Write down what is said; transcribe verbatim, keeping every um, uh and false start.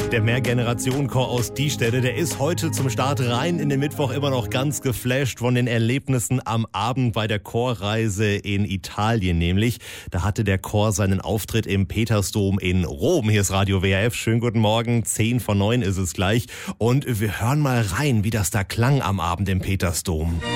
Der Mehrgenerationen-Chor aus Diestätte, der ist heute zum Start rein in den Mittwoch immer noch ganz geflasht von den Erlebnissen am Abend bei der Chorreise in Italien nämlich. Da hatte der Chor seinen Auftritt im Petersdom in Rom. Hier ist Radio W R F. Schönen guten Morgen. Zehn vor neun ist es gleich. Und wir hören mal rein, wie das da klang am Abend im Petersdom.